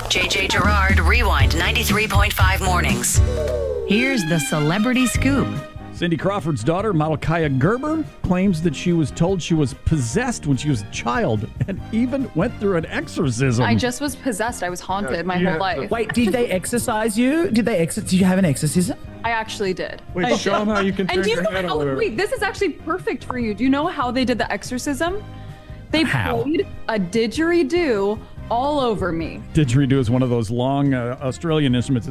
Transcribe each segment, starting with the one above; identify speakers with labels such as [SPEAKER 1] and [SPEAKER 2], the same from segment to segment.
[SPEAKER 1] JJ Gerard, Rewind 93.5 mornings. Here's the celebrity scoop.
[SPEAKER 2] Cindy Crawford's daughter, model Kaya Gerber, claims that she was told she was possessed when she was a child and even went through an exorcism.
[SPEAKER 3] I just was possessed. I was haunted my whole life.
[SPEAKER 4] Wait, did they exorcise you? Did you have an exorcism?
[SPEAKER 3] I actually did.
[SPEAKER 5] Wait, show them how you can turn
[SPEAKER 3] And do you
[SPEAKER 5] your
[SPEAKER 3] know
[SPEAKER 5] head
[SPEAKER 3] how,
[SPEAKER 5] over.
[SPEAKER 3] wait, this is actually perfect for you. Do you know how they did the exorcism? They played a didgeridoo all over me.
[SPEAKER 2] Didgeridoo is one of those long Australian instruments.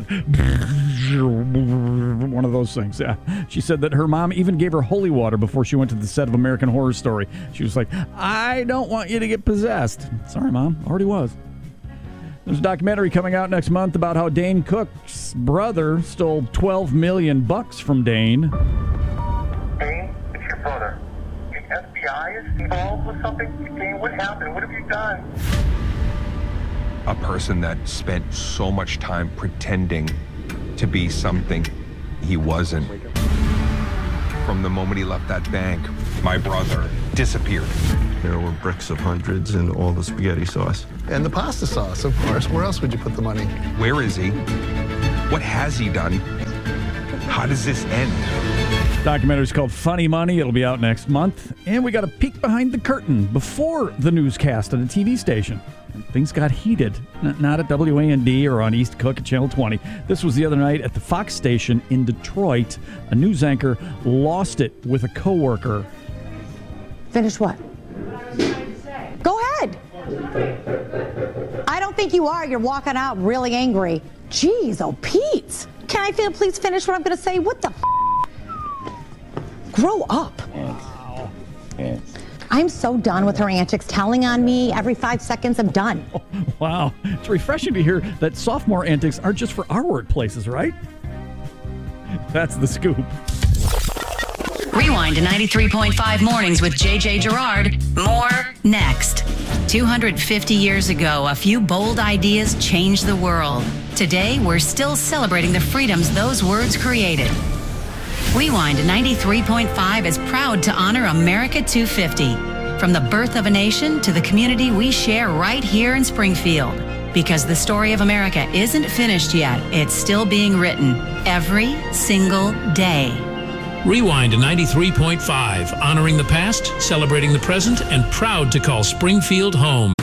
[SPEAKER 2] One of those things, yeah. She said that her mom even gave her holy water before she went to the set of American Horror Story. She was like, I don't want you to get possessed. Sorry, Mom. Already was. There's a documentary coming out next month about how Dane Cook's brother stole $12 million from Dane.
[SPEAKER 6] Dane, it's your brother. The FBI is involved with something? Dane, what happened? What have you done?
[SPEAKER 7] A person that spent so much time pretending to be something he wasn't. From the moment he left that bank, my brother disappeared.
[SPEAKER 8] There were bricks of hundreds and all the spaghetti sauce.
[SPEAKER 9] And the pasta sauce, of course. Where else would you put the money?
[SPEAKER 7] Where is he? What has he done? How does this end?
[SPEAKER 2] Documentary's called Funny Money. It'll be out next month. And we got a peek behind the curtain before the newscast at a TV station. And things got heated. Not at WAND or on East Cook at Channel 20. This was the other night at the Fox station in Detroit. A news anchor lost it with a coworker.
[SPEAKER 10] Finish what? Go ahead. I don't think you are. You're walking out really angry. Jeez, oh, Pete. Can I please finish what I'm going to say? What the Grow up.
[SPEAKER 2] Wow. Yes.
[SPEAKER 10] I'm so done with her antics, telling on me every 5 seconds. I'm done.
[SPEAKER 2] Oh, wow. It's refreshing to hear that sophomore antics aren't just for our workplaces, right? That's the scoop.
[SPEAKER 1] Rewind to 93.5 mornings with JJ Gerard. More next. 250 years ago, a few bold ideas changed the world. Today, we're still celebrating the freedoms those words created. Rewind 93.5 is proud to honor America 250. From the birth of a nation to the community we share right here in Springfield. Because the story of America isn't finished yet. It's still being written every single day.
[SPEAKER 11] Rewind 93.5, honoring the past, celebrating the present, and proud to call Springfield home.